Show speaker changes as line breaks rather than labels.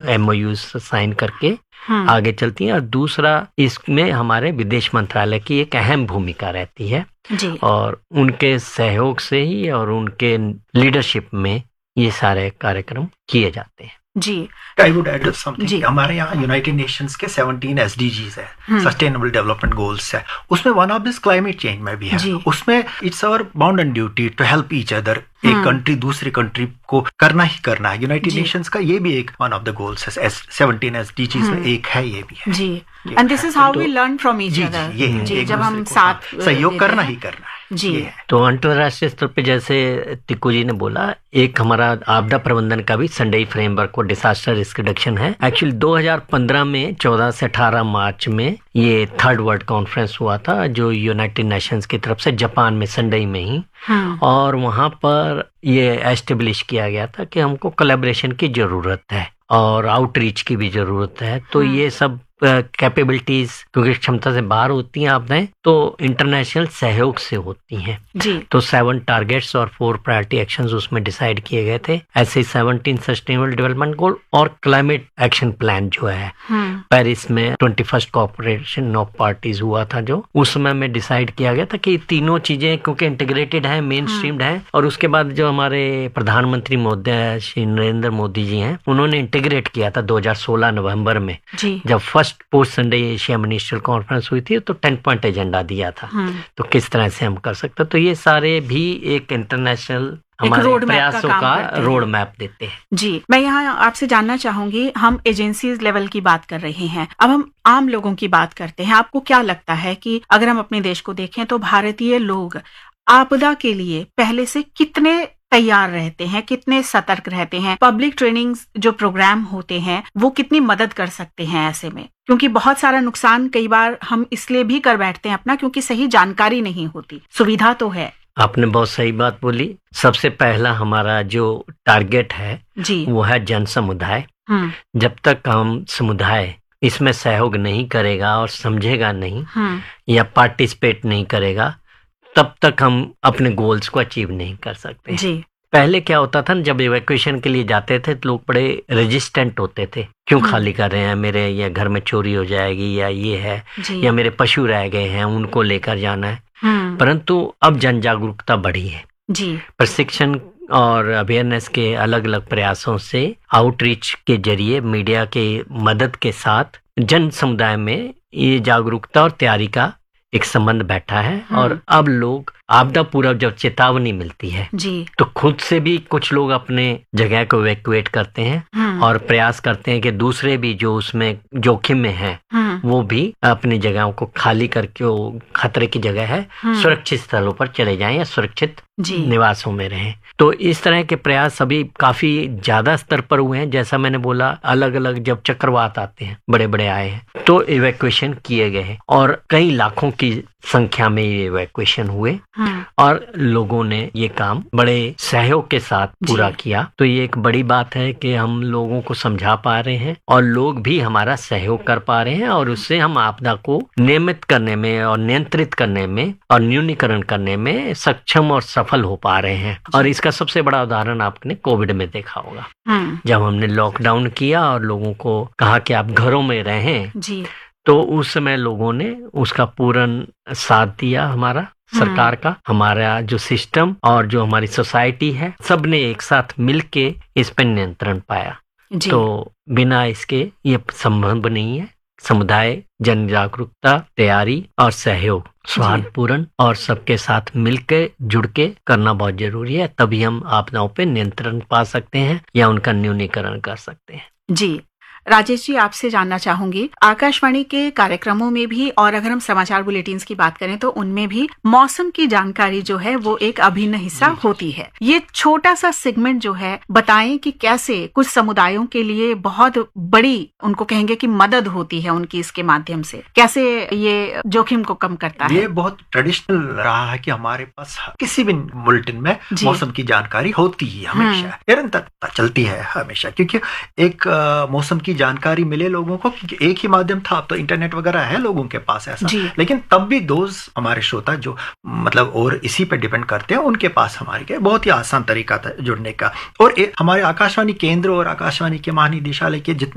MOUs sign करके आगे चलती हैं। और दूसरा, इसमें हमारे विदेश मंत्रालय की एक अहम भूमिका रहती है
जी।
और उनके सहयोग से ही और उनके लीडरशिप में ये सारे कार्यक्रम किए जाते हैं।
जी।
आई वुड ऐड समथिंग, हमारे यहाँ यूनाइटेड नेशंस के 17 SDGs है, सस्टेनेबल डेवलपमेंट गोल्स है, उसमें one of this climate change में भी है। उसमें it's our bound and duty to help each other. एक कंट्री दूसरी कंट्री को करना ही करना है। यूनाइटेड नेशंस का ये भी एक वन ऑफ द गोल्स है, 17 SDGs में एक है, ये भी है
जी। And this is how we learn from each other.
जी,
जब हम साथ
सहयोग करना ही करना है
जी।
तो अंतर्राष्ट्रीय स्तर पे जैसे टिक्कू जी ने बोला, एक हमारा आपदा प्रबंधन का भी संडई फ्रेमवर्क और डिजास्टर रिस्क रिडक्शन है। एक्चुअली 2015 में 14 से 18 मार्च में ये 3rd वर्ल्ड कॉन्फ्रेंस हुआ था, जो यूनाइटेड नेशंस की तरफ से जापान में संडई में ही। और वहां पर ये एस्टेब्लिश किया गया था कि हमको कोलैबोरेशन की जरूरत है और आउटरीच की भी जरूरत है। तो ये सब कैपेबिलिटीज क्योंकि क्षमता से बाहर होती हैं आपने, तो इंटरनेशनल सहयोग से होती हैं
जी।
तो 7 टारगेट्स और 4 प्रायोरिटी एक्शंस उसमें डिसाइड किए गए थे। ऐसे 17 सस्टेनेबल डेवलपमेंट गोल और क्लाइमेट एक्शन प्लान जो है पेरिस में 21st कॉर्पोरेशन ऑफ पार्टीज हुआ था, जो उस समय में डिसाइड किया गया था कि तीनों चीजें क्योंकि इंटीग्रेटेड है, मेन स्ट्रीम्ड है। और उसके बाद जो हमारे प्रधानमंत्री महोदय श्री नरेंद्र मोदी जी हैं, उन्होंने इंटीग्रेट किया था 2016 नवंबर में, जब first post Sunday Asia ministerial conference हुई थी, तो 10 पॉइंट एजेंडा दिया था। तो किस तरह से हम कर सकते, तो ये सारे भी एक इंटरनेशनल हमारे प्रयासों का रोड मैप देते हैं।
जी, मैं यहाँ आपसे जानना चाहूंगी, हम एजेंसीज लेवल की बात कर रहे हैं, अब हम आम लोगों की बात करते हैं। आपको क्या लगता है कि अगर हम अपने देश को देखें तो भारतीय लोग आपदा के लिए पहले से कितने तैयार रहते हैं, कितने सतर्क रहते हैं? पब्लिक ट्रेनिंग जो प्रोग्राम होते हैं वो कितनी मदद कर सकते हैं ऐसे में? क्योंकि बहुत सारा नुकसान कई बार हम इसलिए भी कर बैठते हैं अपना, क्योंकि सही जानकारी नहीं होती। सुविधा तो है।
आपने बहुत सही बात बोली। सबसे पहला हमारा जो टारगेट है
जी,
वो है जन समुदाय। जब तक हम समुदाय इसमें सहयोग नहीं करेगा और समझेगा नहीं या पार्टिसिपेट नहीं करेगा, तब तक हम अपने गोल्स को अचीव नहीं कर सकते जी। पहले क्या होता था, जब इवैक्यूएशन के लिए जाते थे तो लोग बड़े रेजिस्टेंट होते थे, क्यों खाली कर रहे हैं, मेरे ये घर में चोरी हो जाएगी, या ये है, या मेरे पशु रह गए हैं उनको लेकर जाना है। परंतु अब जन जागरूकता बढ़ी है
जी।
प्रशिक्षण और अवेयरनेस के अलग अलग प्रयासों से, आउटरीच के जरिए, मीडिया के मदद के साथ जन समुदाय में ये जागरूकता और तैयारी का एक संबंध बैठा है। और अब लोग आपदा पूर्व जब चेतावनी मिलती है
जी,
तो खुद से भी कुछ लोग अपने जगह को इवैक्यूएट करते हैं और प्रयास करते हैं कि दूसरे भी जो उसमें जोखिम में हैं वो भी अपनी जगहों को खाली करके, वो खतरे की जगह है, सुरक्षित स्थलों पर चले जाएं या सुरक्षित निवासों में रहें। तो इस तरह के प्रयास अभी काफी ज्यादा स्तर पर हुए हैं। जैसा मैंने बोला, अलग अलग जब चक्रवात आते हैं, बड़े बड़े आए हैं, तो इवैक्यूएशन किए गए हैं और कई लाखों की संख्या में ये इवैक्यूएशन हुए और लोगों ने ये काम बड़े सहयोग के साथ पूरा किया। तो ये एक बड़ी बात है कि हम लोगों को समझा पा रहे हैं और लोग भी हमारा सहयोग कर पा रहे हैं, और उससे हम आपदा को नियमित करने में और नियंत्रित करने में और न्यूनीकरण करने में सक्षम और सफल हो पा रहे हैं। और इसका सबसे बड़ा उदाहरण आपने कोविड में देखा होगा, जब हमने लॉकडाउन किया और लोगों को कहा कि आप घरों में रहें जी, तो उस समय लोगों ने उसका पूर्ण साथ दिया। हमारा सरकार का, हमारा जो सिस्टम और जो हमारी सोसाइटी है, सब ने एक साथ मिलके इस पर नियंत्रण पाया जी। तो बिना इसके ये संभव नहीं है। समुदाय, जन जागरूकता, तैयारी और सहयोग स्वादपूर्ण और सबके साथ मिलके जुड़ के करना बहुत जरूरी है, तभी हम आपदाओं पे नियंत्रण पा सकते हैं या उनका न्यूनीकरण कर सकते हैं
जी। राजेश जी, आपसे जानना चाहूंगी, आकाशवाणी के कार्यक्रमों में भी और अगर हम समाचार बुलेटिन्स की बात करें तो उनमें भी मौसम की जानकारी जो है वो एक अभिन्न हिस्सा होती है। ये छोटा सा सेगमेंट जो है, बताएं कि कैसे कुछ समुदायों के लिए बहुत बड़ी, उनको कहेंगे कि मदद होती है उनकी इसके माध्यम से, कैसे ये जोखिम को कम करता है।
ये बहुत ट्रेडिशनल रहा है कि हमारे पास किसी भी बुलेटिन में मौसम की जानकारी होती ही हमेशा, निरंतरता चलती है हमेशा, क्योंकि एक मौसम की जानकारी मिले लोगों को, क्योंकि एक ही माध्यम था। अब तो इंटरनेट वगैरह है लोगों के पास ऐसा, लेकिन तब भी दोस्त हमारे श्रोता जो मतलब और इसी पे डिपेंड करते हैं, उनके पास हमारे के बहुत ही आसान तरीका था जुड़ने का। और हमारे आकाशवाणी केंद्र और आकाशवाणी के महानिदेशालय के जितने